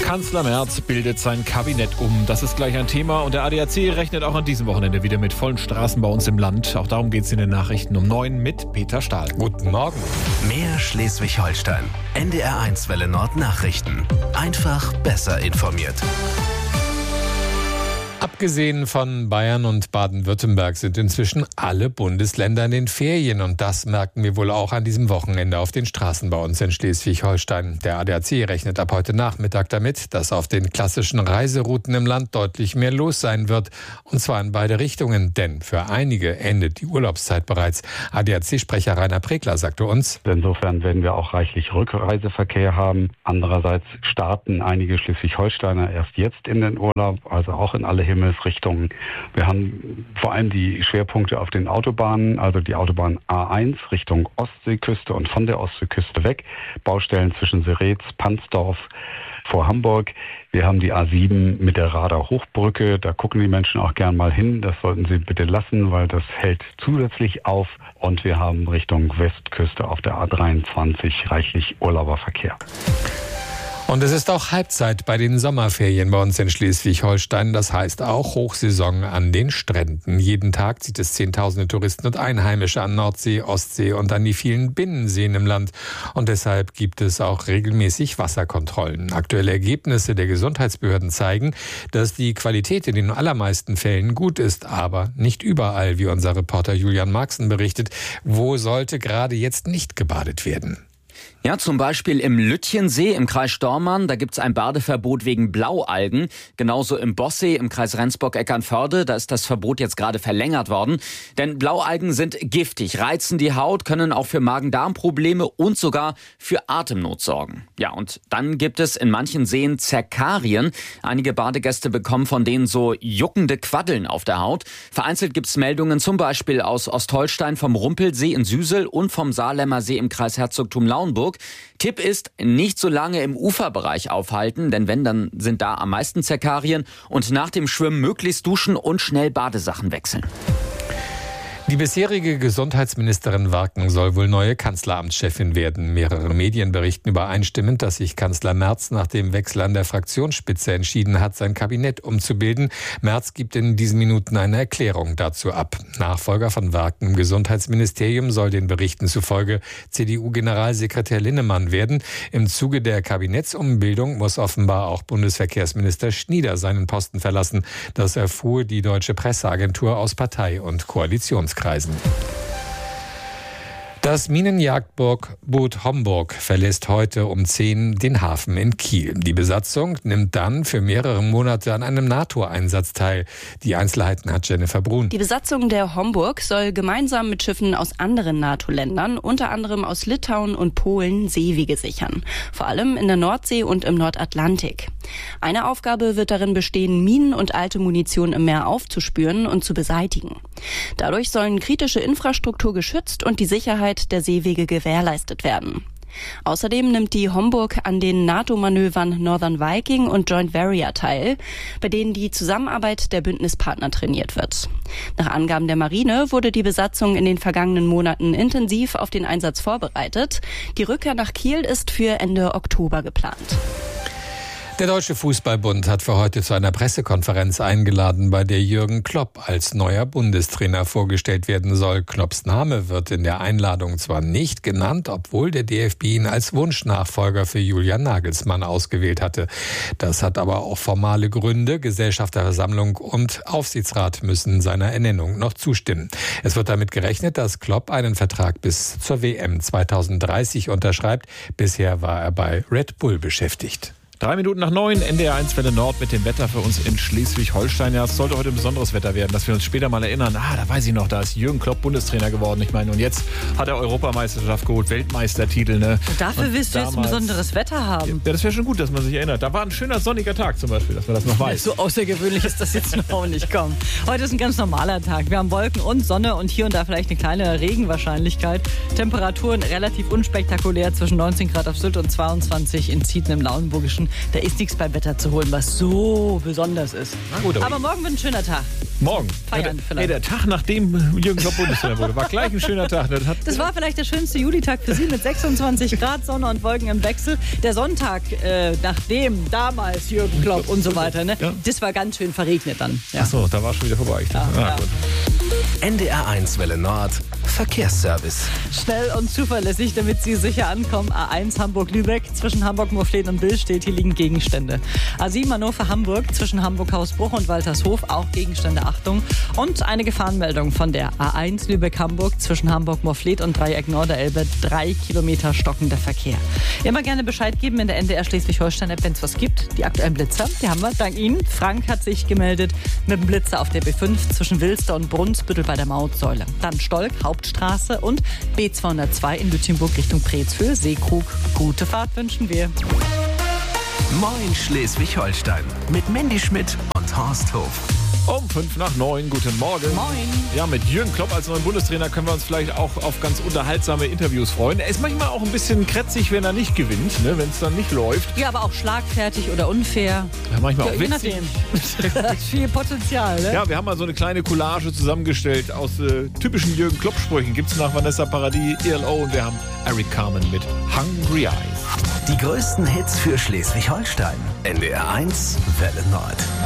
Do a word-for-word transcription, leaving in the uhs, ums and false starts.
Kanzler Merz bildet sein Kabinett um. Das ist gleich ein Thema. Und der A D A C rechnet auch an diesem Wochenende wieder mit vollen Straßen bei uns im Land. Auch darum geht es in den Nachrichten um neun mit Peter Stahl. Guten Morgen. Mehr Schleswig-Holstein. N D R eins Welle Nord Nachrichten. Einfach besser informiert. Abgesehen von Bayern und Baden-Württemberg sind inzwischen alle Bundesländer in den Ferien. Und das merken wir wohl auch an diesem Wochenende auf den Straßen bei uns in Schleswig-Holstein. Der A D A C rechnet ab heute Nachmittag damit, dass auf den klassischen Reiserouten im Land deutlich mehr los sein wird. Und zwar in beide Richtungen, denn für einige endet die Urlaubszeit bereits. A D A C-Sprecher Rainer Pregler sagte uns: Insofern werden wir auch reichlich Rückreiseverkehr haben. Andererseits starten einige Schleswig-Holsteiner erst jetzt in den Urlaub, also auch in alle Himmelsrichtungen. Wir haben vor allem die Schwerpunkte auf den Autobahnen, also die Autobahn A eins Richtung Ostseeküste und von der Ostseeküste weg. Baustellen zwischen Seretz, Pansdorf vor Hamburg. Wir haben die A sieben mit der Rader Hochbrücke. Da gucken die Menschen auch gern mal hin. Das sollten sie bitte lassen, weil das hält zusätzlich auf. Und wir haben Richtung Westküste auf der A dreiundzwanzig reichlich Urlauberverkehr. Und es ist auch Halbzeit bei den Sommerferien bei uns in Schleswig-Holstein. Das heißt auch Hochsaison an den Stränden. Jeden Tag zieht es Zehntausende Touristen und Einheimische an Nordsee, Ostsee und an die vielen Binnenseen im Land. Und deshalb gibt es auch regelmäßig Wasserkontrollen. Aktuelle Ergebnisse der Gesundheitsbehörden zeigen, dass die Qualität in den allermeisten Fällen gut ist, aber nicht überall, wie unser Reporter Julian Marxen berichtet. Wo sollte gerade jetzt nicht gebadet werden? Ja, zum Beispiel im Lütchensee im Kreis Stormarn, da gibt's ein Badeverbot wegen Blaualgen. Genauso im Bossee im Kreis Rendsburg-Eckernförde, da ist das Verbot jetzt gerade verlängert worden. Denn Blaualgen sind giftig, reizen die Haut, können auch für Magen-Darm-Probleme und sogar für Atemnot sorgen. Ja, und dann gibt es in manchen Seen Zerkarien. Einige Badegäste bekommen von denen so juckende Quaddeln auf der Haut. Vereinzelt gibt's Meldungen zum Beispiel aus Ostholstein vom Rumpelsee in Süsel und vom Saarlemmer See im Kreis Herzogtum-Lauenburg. Tipp ist, nicht so lange im Uferbereich aufhalten, denn wenn, dann sind da am meisten Zerkarien, und nach dem Schwimmen möglichst duschen und schnell Badesachen wechseln. Die bisherige Gesundheitsministerin Warken soll wohl neue Kanzleramtschefin werden. Mehrere Medien berichten übereinstimmend, dass sich Kanzler Merz nach dem Wechsel an der Fraktionsspitze entschieden hat, sein Kabinett umzubilden. Merz gibt in diesen Minuten eine Erklärung dazu ab. Nachfolger von Warken im Gesundheitsministerium soll den Berichten zufolge C D U-Generalsekretär Linnemann werden. Im Zuge der Kabinettsumbildung muss offenbar auch Bundesverkehrsminister Schnieder seinen Posten verlassen. Das erfuhr die Deutsche Presseagentur aus Partei- und Koalitionskreisen. Das Minenjagdboot Homburg verlässt heute um zehn den Hafen in Kiel. Die Besatzung nimmt dann für mehrere Monate an einem NATO-Einsatz teil. Die Einzelheiten hat Jennifer Brun. Die Besatzung der Homburg soll gemeinsam mit Schiffen aus anderen NATO-Ländern, unter anderem aus Litauen und Polen, Seewege sichern. Vor allem in der Nordsee und im Nordatlantik. Eine Aufgabe wird darin bestehen, Minen und alte Munition im Meer aufzuspüren und zu beseitigen. Dadurch sollen kritische Infrastruktur geschützt und die Sicherheit der Seewege gewährleistet werden. Außerdem nimmt die Homburg an den NATO-Manövern Northern Viking und Joint Warrior teil, bei denen die Zusammenarbeit der Bündnispartner trainiert wird. Nach Angaben der Marine wurde die Besatzung in den vergangenen Monaten intensiv auf den Einsatz vorbereitet. Die Rückkehr nach Kiel ist für Ende Oktober geplant. Der Deutsche Fußballbund hat für heute zu einer Pressekonferenz eingeladen, bei der Jürgen Klopp als neuer Bundestrainer vorgestellt werden soll. Klopps Name wird in der Einladung zwar nicht genannt, obwohl der D F B ihn als Wunschnachfolger für Julian Nagelsmann ausgewählt hatte. Das hat aber auch formale Gründe. Gesellschafterversammlung und Aufsichtsrat müssen seiner Ernennung noch zustimmen. Es wird damit gerechnet, dass Klopp einen Vertrag bis zur W M zweitausenddreißig unterschreibt. Bisher war er bei Red Bull beschäftigt. Drei Minuten nach neun, N D R eins Welle Nord mit dem Wetter für uns in Schleswig-Holstein. Ja, es sollte heute ein besonderes Wetter werden, dass wir uns später mal erinnern. Ah, da weiß ich noch, da ist Jürgen Klopp Bundestrainer geworden. Ich meine, und jetzt hat er Europameisterschaft geholt, Weltmeistertitel. Ne? Und dafür und willst du jetzt ein besonderes Wetter haben. Ja, das wäre schon gut, dass man sich erinnert. Da war ein schöner sonniger Tag zum Beispiel, dass man das noch weiß. So außergewöhnlich ist das jetzt noch nicht. Komm. Heute ist ein ganz normaler Tag. Wir haben Wolken und Sonne und hier und da vielleicht eine kleine Regenwahrscheinlichkeit. Temperaturen relativ unspektakulär zwischen neunzehn Grad auf Sylt und zweiundzwanzig in Zieten im Lauenburgischen. Wochen, da ist nichts beim Wetter zu holen, was so besonders ist. Na gut, aber, aber morgen wird ein schöner Tag. Morgen. Feiern ja, der, vielleicht. Nee, der Tag, nachdem Jürgen Klopp Bundestrainer wurde, war gleich ein schöner Tag. Das, hat das war vielleicht der schönste Julitag für Sie mit sechsundzwanzig Grad, Sonne und Wolken im Wechsel. Der Sonntag, äh, nachdem damals Jürgen Klopp und so weiter, ne? Ja. Das war ganz schön verregnet dann. Ja. Ach so, da war schon wieder vorbei. Ja, ah, ja. Gut. N D R eins Welle Nord Verkehrsservice. Schnell und zuverlässig, damit Sie sicher ankommen. A eins Hamburg-Lübeck, zwischen Hamburg-Morfleten und Billstedt, hier liegen Gegenstände. A sieben Hannover-Hamburg, zwischen Hamburg-Hausbruch und Waltershof, auch Gegenstände, Achtung. Und eine Gefahrenmeldung von der A eins Lübeck-Hamburg, zwischen Hamburg-Morflet und Dreieck Norderelbe, drei Kilometer stockender Verkehr. Immer gerne Bescheid geben in der N D R Schleswig-Holstein-App, wenn es was gibt. Die aktuellen Blitzer, die haben wir, dank Ihnen. Frank hat sich gemeldet mit dem Blitzer auf der B fünf zwischen Wilster und Brunsbüttel bei der Mautsäule. Dann Stolk, Hauptstraße und B zweihundertzwei in Lütjenburg Richtung Preetz-Höhe, Seekrug. Gute Fahrt wünschen wir. Moin Schleswig-Holstein mit Mandy Schmidt und Horst Hof. Um fünf nach neun, guten Morgen. Moin. Ja, mit Jürgen Klopp als neuen Bundestrainer können wir uns vielleicht auch auf ganz unterhaltsame Interviews freuen. Er ist manchmal auch ein bisschen krätzig, wenn er nicht gewinnt, ne, wenn es dann nicht läuft. Ja, aber auch schlagfertig oder unfair. Ja, manchmal Ja, auch je witzig. nachdem. Da ist viel Potenzial, ne? Ja, wir haben mal so eine kleine Collage zusammengestellt aus äh, typischen Jürgen Klopp-Sprüchen. Gibt es nach Vanessa Paradis, E L O und wir haben Eric Carmen mit Hungry Eyes. Die größten Hits für Schleswig-Holstein. N D R eins Welle Nord.